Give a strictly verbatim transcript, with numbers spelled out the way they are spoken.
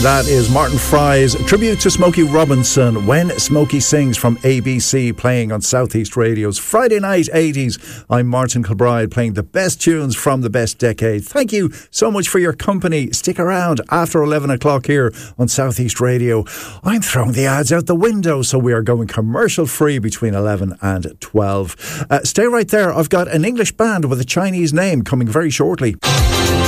That is Martin Fry's tribute to Smokey Robinson, When Smokey Sings, from A B C, playing on Southeast Radio's Friday Night eighties. I'm Martin Kilbride, playing the best tunes from the best decade. Thank you so much for your company. Stick around after eleven o'clock here on Southeast Radio. I'm throwing the ads out the window, so we are going commercial free between eleven and twelve. Uh, stay right there. I've got an English band with a Chinese name coming very shortly.